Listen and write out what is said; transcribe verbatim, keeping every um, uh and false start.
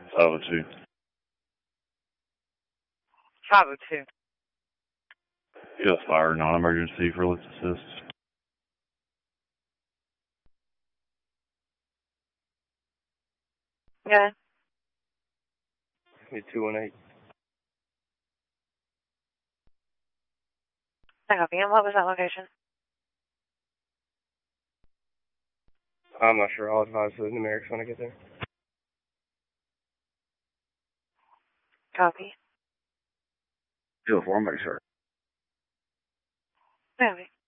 five oh two. five oh two. Just fire non-emergency for lift assist. Yeah. two one eight. I copy. And what was that location? I'm not sure. I'll advise the numerics when I get there. Copy. Two oh four, make sure. Copy.